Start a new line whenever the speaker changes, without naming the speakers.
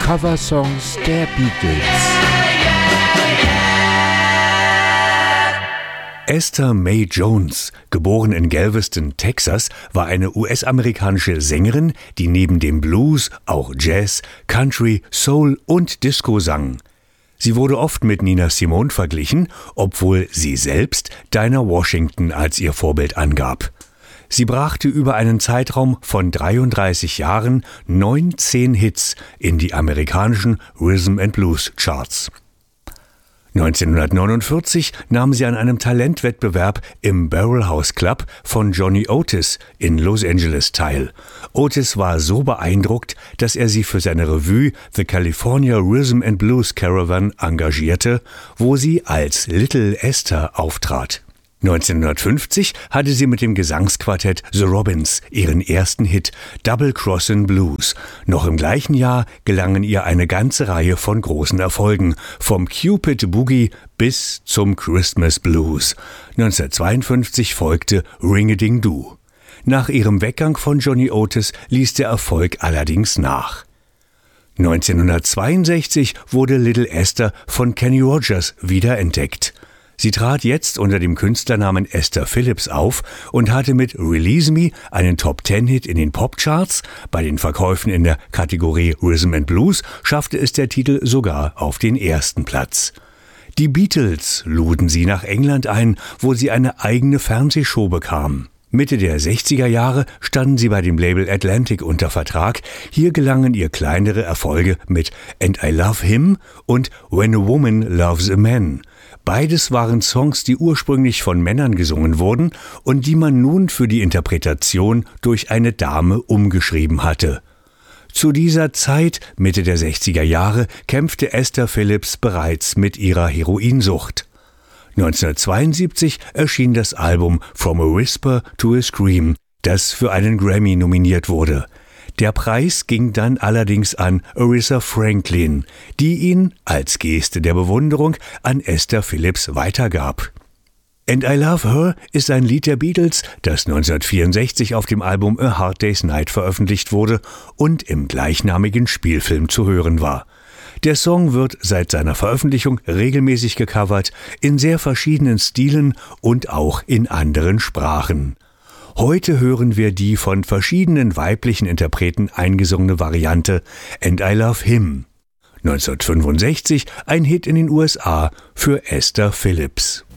Coversongs der Beatles.
Esther Mae Jones, geboren in Galveston, Texas, war eine US-amerikanische Sängerin, die neben dem Blues auch Jazz, Country, Soul und Disco sang. Sie wurde oft mit Nina Simone verglichen, obwohl sie selbst Dinah Washington als ihr Vorbild angab. Sie brachte über einen Zeitraum von 33 Jahren 19 Hits in die amerikanischen Rhythm and Blues Charts. 1949 nahm sie an einem Talentwettbewerb im Barrel House Club von Johnny Otis in Los Angeles teil. Otis war so beeindruckt, dass er sie für seine Revue The California Rhythm and Blues Caravan engagierte, wo sie als Little Esther auftrat. 1950 hatte sie mit dem Gesangsquartett The Robins ihren ersten Hit Double Crossin' Blues. Noch im gleichen Jahr gelangen ihr eine ganze Reihe von großen Erfolgen, vom Cupid Boogie bis zum Christmas Blues. 1952 folgte Ring-a-Ding-Doo. Nach ihrem Weggang von Johnny Otis ließ der Erfolg allerdings nach. 1962 wurde Little Esther von Kenny Rogers wiederentdeckt. Sie trat jetzt unter dem Künstlernamen Esther Phillips auf und hatte mit Release Me einen Top-10-Hit in den Popcharts. Bei den Verkäufen in der Kategorie Rhythm and Blues schaffte es der Titel sogar auf den ersten Platz. Die Beatles luden sie nach England ein, wo sie eine eigene Fernsehshow bekam. Mitte der 60er Jahre standen sie bei dem Label Atlantic unter Vertrag. Hier gelangen ihr kleinere Erfolge mit And I Love Him und When a Woman Loves a Man. Beides waren Songs, die ursprünglich von Männern gesungen wurden und die man nun für die Interpretation durch eine Dame umgeschrieben hatte. Zu dieser Zeit, Mitte der 60er Jahre, kämpfte Esther Phillips bereits mit ihrer Heroinsucht. 1972 erschien das Album From a Whisper to a Scream, das für einen Grammy nominiert wurde. Der Preis ging dann allerdings an Aretha Franklin, die ihn als Geste der Bewunderung an Esther Phillips weitergab. And I Love Her ist ein Lied der Beatles, das 1964 auf dem Album A Hard Day's Night veröffentlicht wurde und im gleichnamigen Spielfilm zu hören war. Der Song wird seit seiner Veröffentlichung regelmäßig gecovert, in sehr verschiedenen Stilen und auch in anderen Sprachen. Heute hören wir die von verschiedenen weiblichen Interpreten eingesungene Variante And I Love Him. 1965 ein Hit in den USA für Esther Phillips.